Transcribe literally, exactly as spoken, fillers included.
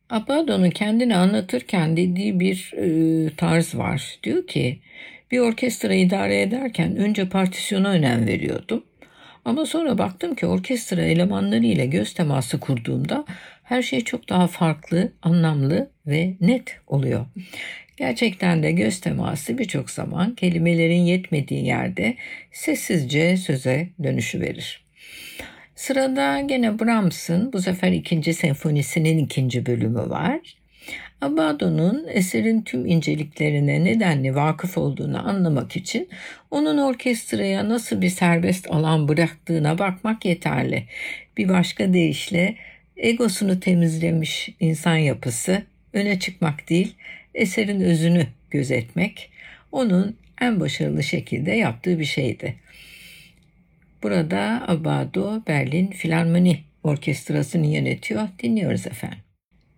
Abbado'nun kendini anlatırken dediği bir e, tarz var. Diyor ki bir orkestra idare ederken önce partisyona önem veriyordum. Ama sonra baktım ki orkestra elemanları ile göz teması kurduğumda her şey çok daha farklı, anlamlı ve net oluyor. Gerçekten de göz teması birçok zaman kelimelerin yetmediği yerde sessizce söze dönüşü verir. Sırada gene Brahms'ın bu sefer ikinci senfonisinin ikinci bölümü var. Abbado'nun eserin tüm inceliklerine nedenli vakıf olduğunu anlamak için onun orkestraya nasıl bir serbest alan bıraktığına bakmak yeterli. Bir başka deyişle egosunu temizlemiş insan yapısı öne çıkmak değil, eserin özünü gözetmek onun en başarılı şekilde yaptığı bir şeydi. Burada Abbado Berlin Filarmoni Orkestrası'nı yönetiyor. Dinliyoruz efendim.